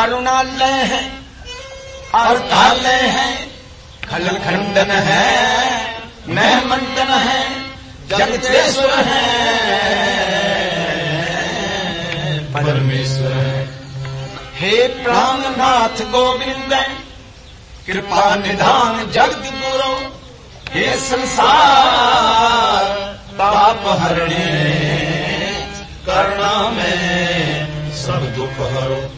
करुणालय है, अर्थालय है, खलल खंडन है, महमंडन है, जगतेश्वर है, परमेश्वर है। हे प्राणनाथ गोविंद कृपा निधान जगत गुरु, हे संसार ताप हरणे, करुणा में सब दुख हरो।